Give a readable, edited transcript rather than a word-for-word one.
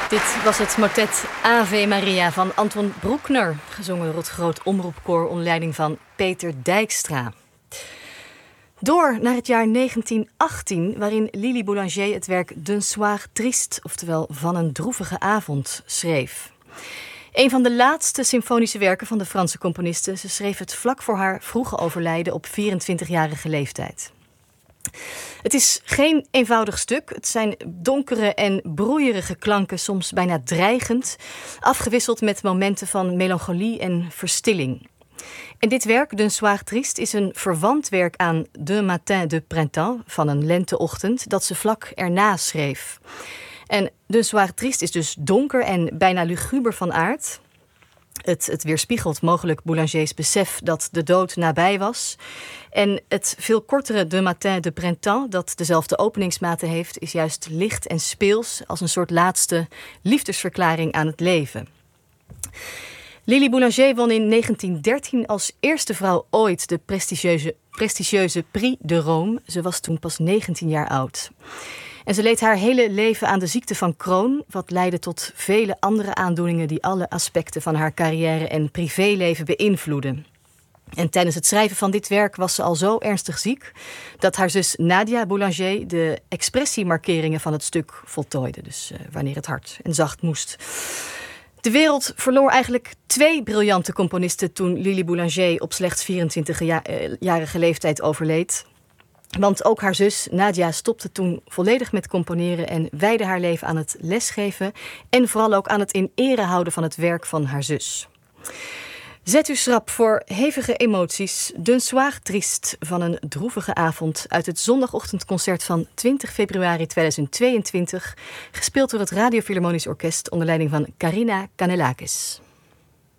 Dit was het motet Ave Maria van Anton Broekner, gezongen door het Groot Omroepkoor onder leiding van Peter Dijkstra. Door naar het jaar 1918, waarin Lili Boulanger het werk D'un soir triste, oftewel Van een droevige avond, schreef. Een van de laatste symfonische werken van de Franse componiste. Ze schreef het vlak voor haar vroege overlijden op 24-jarige leeftijd. Het is geen eenvoudig stuk. Het zijn donkere en broeierige klanken, soms bijna dreigend, afgewisseld met momenten van melancholie en verstilling. En dit werk, D'un soir triste, is een verwant werk aan De matin de printemps, van een lenteochtend, dat ze vlak erna schreef. En D'un soir triste is dus donker en bijna luguber van aard. Het weerspiegelt mogelijk Boulangers besef dat de dood nabij was. En het veel kortere De matin de printemps, dat dezelfde openingsmaten heeft, is juist licht en speels als een soort laatste liefdesverklaring aan het leven. Lili Boulanger won in 1913 als eerste vrouw ooit de prestigieuze Prix de Rome. Ze was toen pas 19 jaar oud. En ze leed haar hele leven aan de ziekte van Crohn, wat leidde tot vele andere aandoeningen die alle aspecten van haar carrière en privéleven beïnvloeden. En tijdens het schrijven van dit werk was ze al zo ernstig ziek dat haar zus Nadia Boulanger de expressiemarkeringen van het stuk voltooide. Dus wanneer het hard en zacht moest. De wereld verloor eigenlijk 2 briljante componisten toen Lili Boulanger op slechts 24-jarige leeftijd overleed. Want ook haar zus Nadia stopte toen volledig met componeren en wijdde haar leven aan het lesgeven en vooral ook aan het in ere houden van het werk van haar zus. Zet u schrap voor hevige emoties. D'un soir triste, van een droevige avond, uit het zondagochtendconcert van 20 februari 2022, gespeeld door het Radio Philharmonisch Orkest onder leiding van Karina Kanellakis.